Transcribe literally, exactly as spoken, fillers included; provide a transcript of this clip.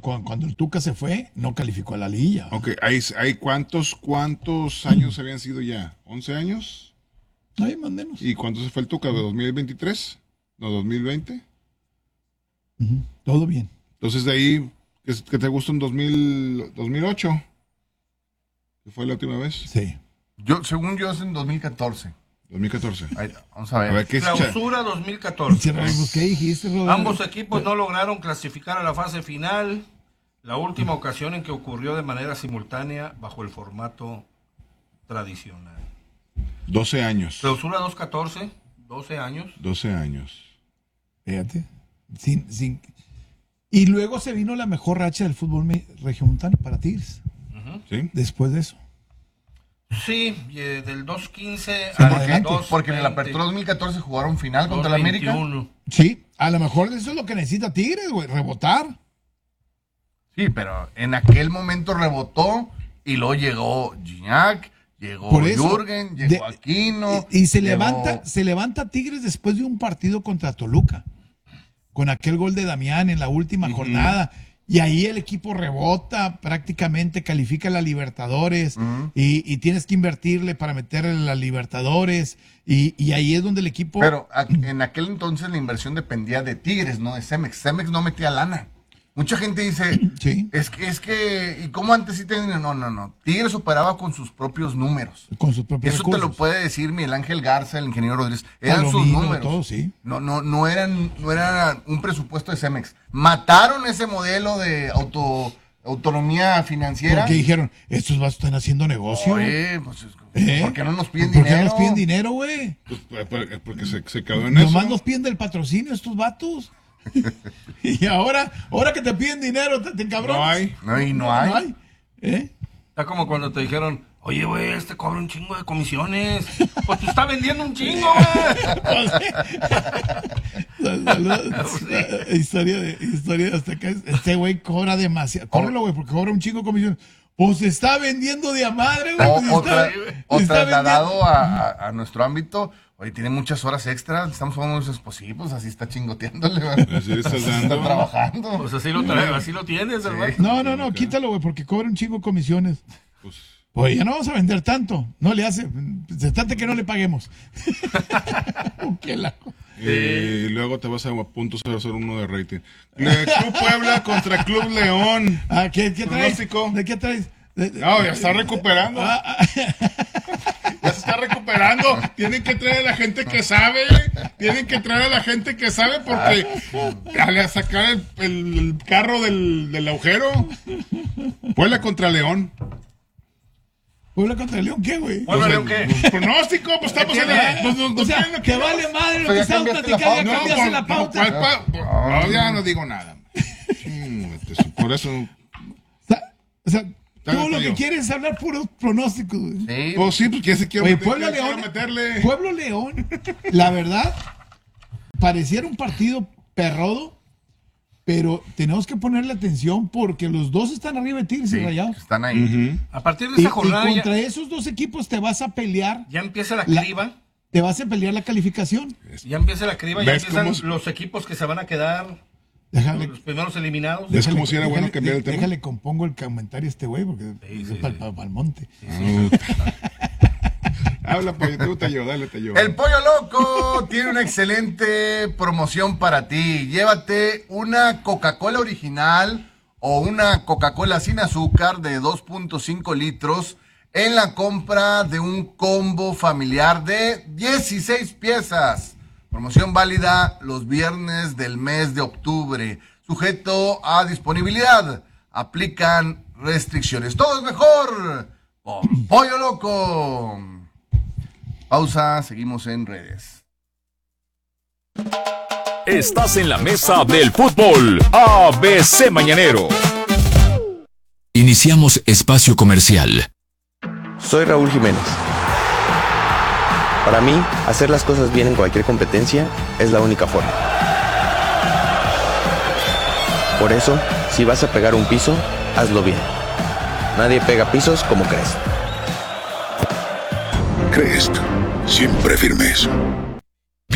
cuando, cuando el Tuca se fue, no calificó a la liguilla. Ok, ¿hay, hay cuántos, cuántos años habían sido ya? ¿once años? Ay, más o menos. ¿Y cuánto se fue el Tuca? ¿De dos mil veintitrés? ¿No, dos mil veinte? Uh-huh. Todo bien. Entonces de ahí, ¿qué, qué te gusta en dos mil, dos mil ocho? ¿Que fue la última vez? Sí. Yo, según yo, es en dos mil catorce. dos mil catorce. Ahí, vamos a ver. A ver, ¿qué es? Clausura dos mil catorce. ¿Qué dijiste, Roberto? Ambos equipos no lograron clasificar a la fase final. La última ocasión en que ocurrió de manera simultánea bajo el formato tradicional. doce años. Clausura dos mil catorce, doce años. doce años. Fíjate. Sin, sin... Y luego se vino la mejor racha del fútbol regiomontano para Tigres. Uh-huh. ¿Sí? Después de eso. Sí, eh, del dos quince Sí, al porque, dos porque en la apertura dos mil catorce jugaron final contra dos el América. veintiuno. Sí, a lo mejor eso es lo que necesita Tigres, güey, rebotar. Sí, pero en aquel momento rebotó y luego llegó Gignac, llegó Por eso, Jürgen, llegó de- Aquino. Y, y se llegó- levanta, se levanta Tigres después de un partido contra Toluca, con aquel gol de Damián en la última Ujú. jornada. Y ahí el equipo rebota, prácticamente califica a la Libertadores, Ujú. y, y tienes que invertirle para meterle a la Libertadores, y, y ahí es donde el equipo... Pero a- en aquel entonces la inversión dependía de Tigres, no de Cemex. Cemex no metía lana. Mucha gente dice, Sí. es que, es que, ¿y cómo antes sí tenían? No, no, no. Tigres operaba con sus propios números. con sus propios Eso te recursos. lo puede decir Miguel Ángel Garza, el ingeniero Rodríguez. Eran sus Palomino, números. todo, sí. No, no, no eran, no era un presupuesto de Cemex. Mataron ese modelo de auto, autonomía financiera. Porque dijeron, estos vatos están haciendo negocio. Oye, pues, ¿Eh? ¿por qué no nos piden ¿Por qué dinero? no nos piden dinero, güey? Pues, porque porque se, se quedó en Nomás eso. nos piden del patrocinio estos vatos. Y ahora, ahora que te piden dinero, te, te encabronas. No hay. No, y no hay. ¿Eh? Está como cuando te dijeron, oye, güey, este cobra un chingo de comisiones. Pues tú estás vendiendo un chingo, güey. Saludos. Historia de, historia de hasta acá. Este güey cobra demasiado. Cóbrelo, güey, porque cobra un chingo de comisión. Pues se está vendiendo de a madre, güey. O, Se o está- tra- se o está trasladado a, a- a nuestro ámbito. Oye, tiene muchas horas extras. Estamos jugando esos pues sí, pues así está chingoteándole. ¿verdad? Así estás Está dando. trabajando. Pues así lo, trae, así lo tienes, hermano. No, no, no, quítalo, güey, porque cobra un chingo de comisiones. Pues, Pues ya no vamos a vender tanto. No le hace. Se trata que no le paguemos. Qué laco. eh, y luego te vas a, a punto de hacer uno de rating. Le- Club Puebla contra Club León. Ah, ¿qué, qué traes? Pronóstico. ¿De qué traes? De- de- No, ya está recuperando. Ah, ah, Ya se está recuperando. Tienen que traer a la gente que sabe. Tienen que traer a la gente que sabe porque a sacar el, el- el carro del, del agujero. Puebla contra León. ¿Puebla contra el León qué, güey? Puebla, León, ¿qué? Pronóstico, pues estamos en Ah, la. Pues, nos- o nos sea, tienen que vale madre lo Pero que ya estamos cambiaste la platicando, ya pauta. cambiaste por- la por- pauta. ¿cuál pa- por- no, ya no digo nada. Chingate, por eso. O sea, o sea, Dale, todo lo Tayo. que quieres es hablar puros pronósticos, güey. Sí. Pues sí, pues que se quiere Oye, meter- Puebla quiero León, meterle. Pueblo León, la verdad, pareciera un partido perrodo, pero tenemos que ponerle atención porque los dos están arriba de Tigres y Sí, Rayados. están ahí. Ujú. A partir de Y, esa y jornada ya, contra esos dos equipos te vas a pelear, ya empieza la La- criba. te vas a pelear la calificación. Ya empieza la criba, ya ¿Ves empiezan cómo es? los equipos que se van a quedar, Déjale, los primeros eliminados. ¿Ves cómo si era bueno déjale- cambiar el tema? Déjale, compongo el comentario a este güey porque Sí, es sí, para sí. el monte. Habla, pollo, tú te ayudo, dale, te ayudo. El Pollo Loco tiene una excelente promoción para ti. Llévate una Coca-Cola original o una Coca-Cola sin azúcar de dos punto cinco litros en la compra de un combo familiar de dieciséis piezas. Promoción válida los viernes del mes de octubre. Sujeto a disponibilidad. Aplican restricciones. Todo es mejor con Pollo Loco. Pausa, seguimos en redes. Estás en la mesa del fútbol A B C Mañanero. Iniciamos espacio comercial. Soy Raúl Jiménez. Para mí, hacer las cosas bien en cualquier competencia es la única forma. Por eso, si vas a pegar un piso, hazlo bien. Nadie pega pisos como Crest. Crest, siempre firmes.